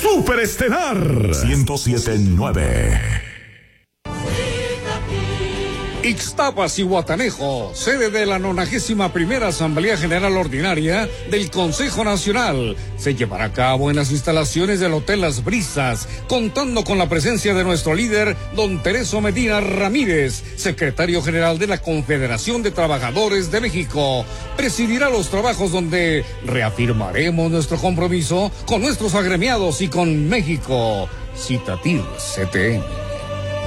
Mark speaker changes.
Speaker 1: Superestelar 107.9.
Speaker 2: Ixtapas y Guatanejo, sede de la 91ª Asamblea General Ordinaria del Consejo Nacional, se llevará a cabo en las instalaciones del Hotel Las Brisas, contando con la presencia de nuestro líder, don Tereso Medina Ramírez, secretario general de la Confederación de Trabajadores de México. Presidirá los trabajos donde reafirmaremos nuestro compromiso con nuestros agremiados y con México. Citativ CTN.